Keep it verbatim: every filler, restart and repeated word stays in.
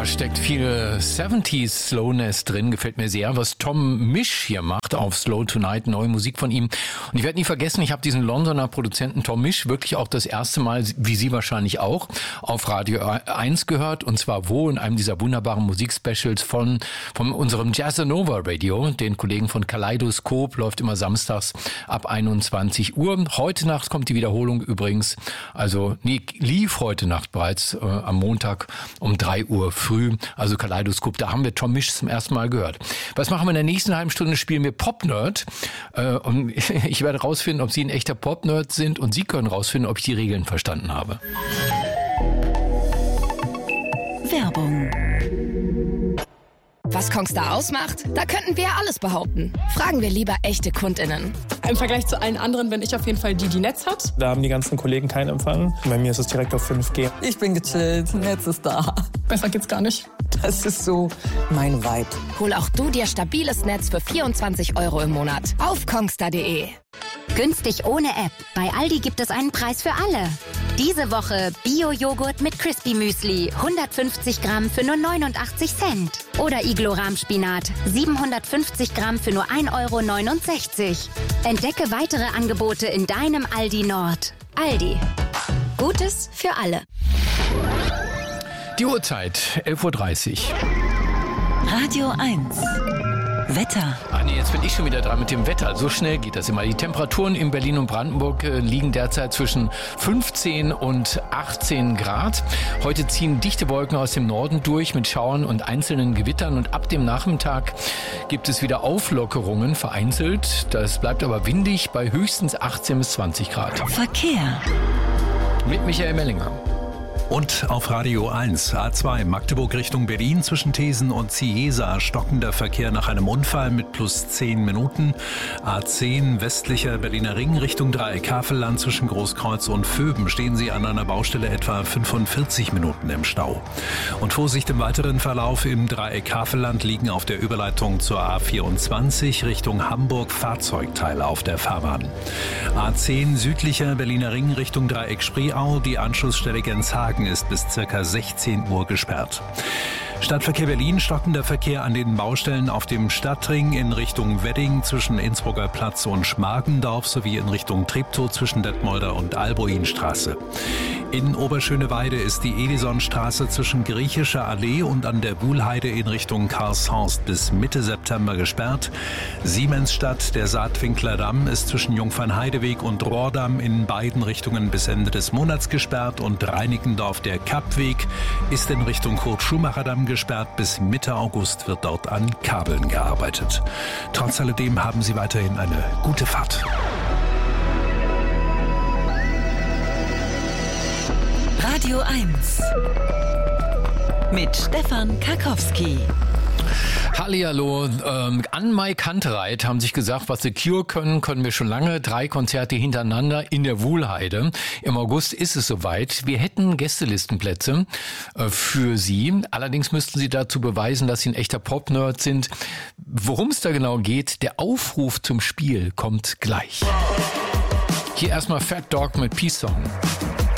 Da steckt viel siebziger Slowness drin, gefällt mir sehr, was Tom Misch hier macht auf Slow Tonight, neue Musik von ihm. Und ich werde nie vergessen, ich habe diesen Londoner Produzenten Tom Misch wirklich auch das erste Mal, wie Sie wahrscheinlich auch, auf Radio eins gehört. Und zwar wo? In einem dieser wunderbaren Musikspecials von, von unserem Jazzanova Radio, den Kollegen von Kaleidoskop, läuft immer samstags ab einundzwanzig Uhr. Heute Nacht kommt die Wiederholung übrigens, also nee, lief heute Nacht bereits äh, am Montag um drei Uhr früh, also Kaleidoskop, da haben wir Tom Misch zum ersten Mal gehört. Was machen wir in der nächsten halben Stunde? Spielen wir Pop-Nerd äh, und ich werde rausfinden, ob Sie ein echter Pop-Nerd sind und Sie können rausfinden, ob ich die Regeln verstanden habe. Werbung. Was Kongstar ausmacht? Da könnten wir alles behaupten. Fragen wir lieber echte KundInnen. Im Vergleich zu allen anderen bin ich auf jeden Fall die, die Netz hat. Da haben die ganzen Kollegen keinen Empfang. Bei mir ist es direkt auf fünf G. Ich bin gechillt, Netz ist da. Besser geht's gar nicht. Das ist so mein Vibe. Hol auch du dir stabiles Netz für vierundzwanzig Euro im Monat auf kongstar punkt de. Günstig ohne App. Bei Aldi gibt es einen Preis für alle. Diese Woche Bio-Joghurt mit Crispy Müsli, hundertfünfzig Gramm für nur neunundachtzig Cent. Oder Iglo-Rahmspinat, siebenhundertfünfzig Gramm für nur ein Euro neunundsechzig. Entdecke weitere Angebote in deinem Aldi Nord. Aldi. Gutes für alle. Die Uhrzeit, elf Uhr dreißig. Radio eins. Wetter. Ah nee, jetzt bin ich schon wieder dran mit dem Wetter. So schnell geht das immer. Die Temperaturen in Berlin und Brandenburg äh, liegen derzeit zwischen fünfzehn und achtzehn Grad. Heute ziehen dichte Wolken aus dem Norden durch mit Schauern und einzelnen Gewittern. Und ab dem Nachmittag gibt es wieder Auflockerungen, vereinzelt. Das bleibt aber windig bei höchstens achtzehn bis zwanzig Grad. Verkehr. Mit Michael Mellinger. Und auf Radio eins, A zwei, Magdeburg Richtung Berlin zwischen Thesen und Ciesa, stockender Verkehr nach einem Unfall mit plus zehn Minuten. A zehn, westlicher Berliner Ring Richtung Dreieck Havelland zwischen Großkreuz und Vöben stehen Sie an einer Baustelle etwa fünfundvierzig Minuten im Stau. Und Vorsicht im weiteren Verlauf im Dreieck Havelland liegen auf der Überleitung zur A vierundzwanzig Richtung Hamburg Fahrzeugteile auf der Fahrbahn. A zehn, südlicher Berliner Ring Richtung Dreieck Spreeau, die Anschlussstelle Genshagen ist bis ca. sechzehn Uhr gesperrt. Stadtverkehr Berlin, stockender Verkehr an den Baustellen auf dem Stadtring in Richtung Wedding zwischen Innsbrucker Platz und Schmargendorf sowie in Richtung Treptow zwischen Detmolder und Albuinstraße. In Oberschöneweide ist die Edisonstraße zwischen Griechischer Allee und an der Wuhlheide in Richtung Karlshorst bis Mitte September gesperrt. Siemensstadt, der Saatwinkler Damm ist zwischen Jungfernheideweg und Rohrdamm in beiden Richtungen bis Ende des Monats gesperrt und Reinickendorf, der Kappweg, ist in Richtung Kurt-Schumacher-Damm gesperrt. Bis Mitte August wird dort an Kabeln gearbeitet. Trotz alledem haben Sie weiterhin eine gute Fahrt. Radio eins. Mit Stefan Karkowski. Hallihallo, ähm, an Mike Kantereit haben sich gesagt, was The Cure können, können wir schon lange. Drei Konzerte hintereinander in der Wuhlheide. Im August ist es soweit. Wir hätten Gästelistenplätze äh, für Sie. Allerdings müssten Sie dazu beweisen, dass Sie ein echter Pop-Nerd sind. Worum es da genau geht, der Aufruf zum Spiel kommt gleich. Hier erstmal Fat Dog mit Peace Song.